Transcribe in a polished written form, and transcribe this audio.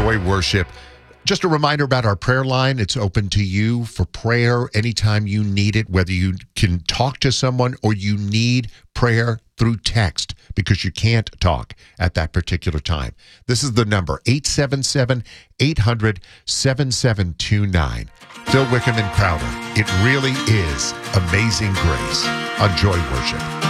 Joy Worship. Just a reminder about our prayer line. It's open to you for prayer anytime you need it, whether you can talk to someone or you need prayer through text because you can't talk at that particular time. This is the number, 877-800-7729. Phil Wickham and Crowder. It really is Amazing Grace on Joy Worship.